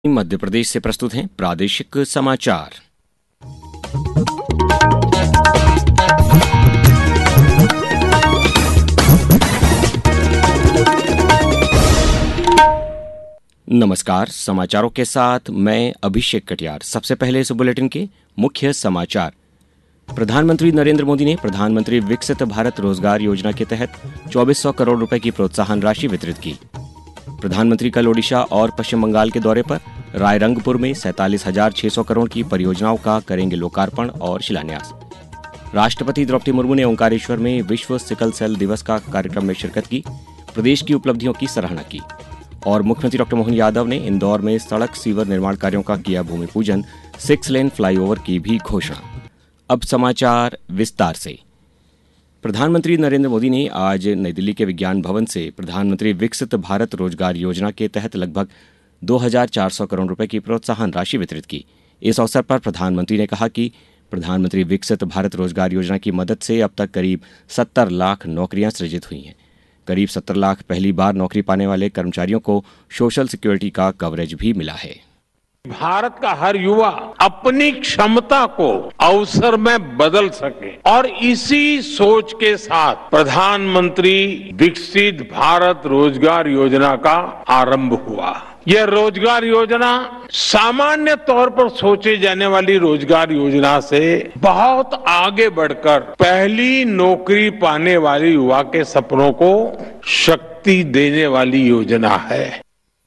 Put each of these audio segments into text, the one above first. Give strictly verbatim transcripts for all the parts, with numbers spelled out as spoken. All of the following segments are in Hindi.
मध्य प्रदेश से प्रस्तुत हैं प्रादेशिक समाचार। नमस्कार, समाचारों के साथ मैं अभिषेक कटियार। सबसे पहले इस बुलेटिन के मुख्य समाचार। प्रधानमंत्री नरेंद्र मोदी ने प्रधानमंत्री विकसित भारत रोजगार योजना के तहत चौबीस सौ करोड़ रुपए की प्रोत्साहन राशि वितरित की। प्रधानमंत्री कल ओडिशा और पश्चिम बंगाल के दौरे पर रायरंगपुर में सैंतालीस हजार छह सौ करोड़ की परियोजनाओं का करेंगे लोकार्पण और शिलान्यास। राष्ट्रपति द्रौपदी मुर्मू ने ओंकारेश्वर में विश्व सिकल सेल दिवस का कार्यक्रम में शिरकत की, प्रदेश की उपलब्धियों की सराहना की। और मुख्यमंत्री डॉक्टर मोहन यादव ने इंदौर में सड़क सीवर निर्माण कार्यों का किया भूमि पूजन, सिक्स लेन फ्लाईओवर की भी घोषणा। अब समाचार विस्तार से। प्रधानमंत्री नरेंद्र मोदी ने आज नई दिल्ली के विज्ञान भवन से प्रधानमंत्री विकसित भारत रोजगार योजना के तहत लगभग दो हजार चार सौ करोड़ रुपए की प्रोत्साहन राशि वितरित की। इस अवसर पर प्रधानमंत्री ने कहा कि प्रधानमंत्री विकसित भारत रोजगार योजना की मदद से अब तक करीब सत्तर लाख नौकरियां सृजित हुई हैं। करीब सत्तर लाख पहली बार नौकरी पाने वाले कर्मचारियों को सोशल सिक्योरिटी का कवरेज भी मिला है। भारत का हर युवा अपनी क्षमता को अवसर में बदल सके और इसी सोच के साथ प्रधानमंत्री विकसित भारत रोजगार योजना का आरंभ हुआ। यह रोजगार योजना सामान्य तौर पर सोचे जाने वाली रोजगार योजना से बहुत आगे बढ़कर पहली नौकरी पाने वाले युवा के सपनों को शक्ति देने वाली योजना है।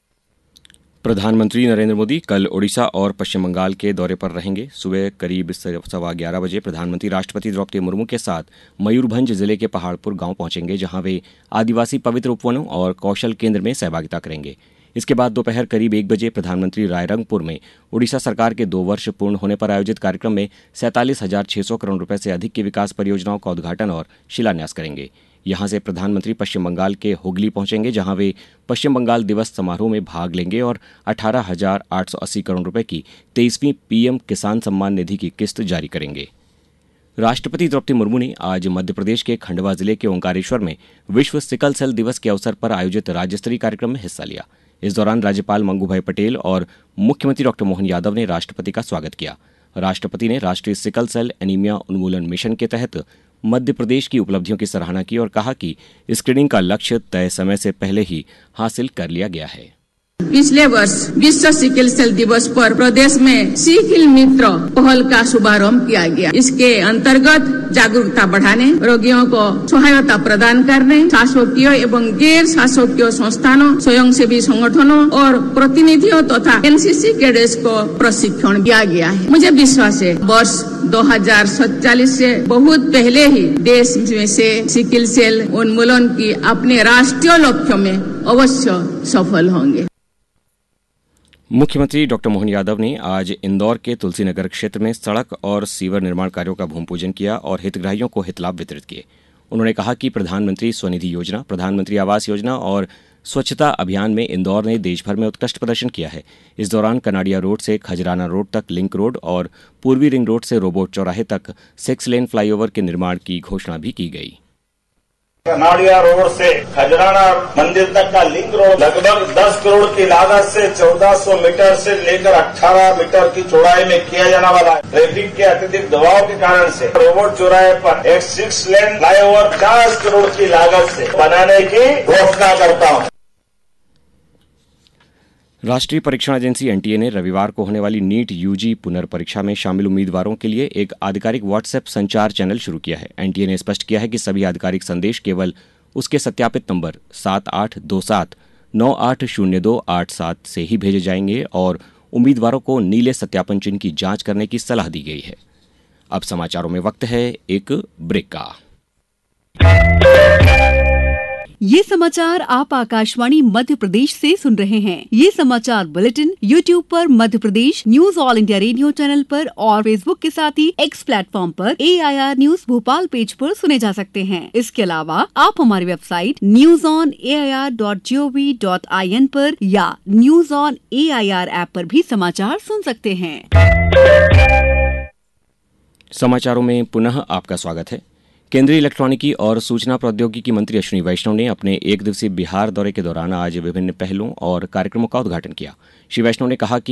प्रधानमंत्री नरेंद्र मोदी कल ओडिशा और पश्चिम बंगाल के दौरे पर रहेंगे। सुबह करीब सवा ग्यारह बजे प्रधानमंत्री राष्ट्रपति द्रौपदी मुर्मू के साथ मयूरभंज जिले के पहाड़पुर गांव पहुंचेंगे, जहां वे आदिवासी पवित्र उपवनों और कौशल केंद्र में सहभागिता करेंगे। इसके बाद दोपहर करीब एक बजे प्रधानमंत्री रायरंगपुर में ओडिशा सरकार के दो वर्ष पूर्ण होने पर आयोजित कार्यक्रम में सैंतालीस हजार छह सौ करोड़ रुपए से अधिक की विकास परियोजनाओं का उद्घाटन और शिलान्यास करेंगे। यहां से प्रधानमंत्री पश्चिम बंगाल के हुगली पहुंचेंगे, जहां वे पश्चिम बंगाल दिवस समारोह में भाग लेंगे और अठारह हजार आठ सौ अस्सी करोड़ रुपए की तेईसवीं पीएम किसान सम्मान निधि की किस्त जारी करेंगे। राष्ट्रपति द्रौपदी मुर्मू ने आज मध्य प्रदेश के खंडवा जिले के ओंकारेश्वर में विश्व सिकल सेल दिवस के अवसर पर आयोजित राज्य स्तरीय कार्यक्रम में हिस्सा लिया। इस दौरान राज्यपाल मंगूभाई पटेल और मुख्यमंत्री डॉक्टर मोहन यादव ने राष्ट्रपति का स्वागत किया। राष्ट्रपति ने राष्ट्रीय सिकल सेल एनीमिया उन्मूलन मिशन के तहत मध्य प्रदेश की उपलब्धियों की सराहना की और कहा कि स्क्रीनिंग का लक्ष्य तय समय से पहले ही हासिल कर लिया गया है। पिछले वर्ष विश्व सिकल सेल दिवस पर प्रदेश में सिकल मित्र पहल का शुभारंभ किया गया। इसके अंतर्गत जागरूकता बढ़ाने, रोगियों को सहायता प्रदान करने, शासकीय एवं गैर शासकीय संस्थानों, स्वयंसेवी संगठनों और प्रतिनिधियों तथा एनसीसी कैडेट्स को प्रशिक्षण दिया गया है। मुझे विश्वास है वर्ष दो हजार सैंतालीस से बहुत पहले ही देश में से सिकल सेल उन्मूलन की अपने राष्ट्रीय लक्ष्य में अवश्य सफल होंगे। मुख्यमंत्री डॉक्टर मोहन यादव ने आज इंदौर के तुलसीनगर क्षेत्र में सड़क और सीवर निर्माण कार्यों का भूमि पूजन किया और हितग्राहियों को हितलाभ वितरित किए। उन्होंने कहा कि प्रधानमंत्री स्वनिधि योजना, प्रधानमंत्री आवास योजना और स्वच्छता अभियान में इंदौर ने देश भर में उत्कृष्ट प्रदर्शन किया है। इस दौरान कनाडिया रोड से खजराना रोड तक लिंक रोड और पूर्वी रिंग रोड से रोबोट चौराहे तक सिक्स लेन फ्लाईओवर के निर्माण की घोषणा भी की गई। कनाडिया रोड से खजराना मंदिर तक का लिंक रोड लगभग दस करोड़ की लागत से चौदह सौ मीटर से लेकर अठारह मीटर की चौड़ाई में किया जाने वाला है। ट्रैफिक के अत्यधिक दबाव के कारण से रोबोट चौराहे पर एक सिक्स लेन फ्लाईओवर पचास करोड़ की लागत से बनाने की घोषणा करता हूँ। राष्ट्रीय परीक्षण एजेंसी एनटीए ने रविवार को होने वाली नीट यूजी पुनर्परीक्षा में शामिल उम्मीदवारों के लिए एक आधिकारिक व्हाट्सएप संचार चैनल शुरू किया है। एनटीए ने स्पष्ट किया है कि सभी आधिकारिक संदेश केवल उसके सत्यापित नंबर सात आठ दो सात नौ आठ शून्य दो आठ सात से ही भेजे जाएंगे और उम्मीदवारों को नीले सत्यापन चिन्ह की जांच करने की सलाह दी गई है। अब समाचारों में वक्त है एक ब्रेक का। ये समाचार आप आकाशवाणी मध्य प्रदेश से सुन रहे हैं। ये समाचार बुलेटिन यूट्यूब पर Madhya Pradesh news all India radio channel पर और फेसबुक के साथ ही एक्स प्लेटफॉर्म पर ए I R news Bhopal page पर सुने जा सकते हैं। इसके अलावा आप हमारी website news on A I R dot G O V dot I N पर या news on A I R app पर भी समाचार सुन सकते हैं। समाचारों में पुनः आपका स्वागत है। केंद्रीय इलेक्ट्रॉनिकी और सूचना प्रौद्योगिकी मंत्री अश्विनी वैष्णव ने अपने एक दिवसीय बिहार दौरे के दौरान आज विभिन्न पहलों और कार्यक्रमों का उद्घाटन किया। श्री वैष्णव ने कहा कि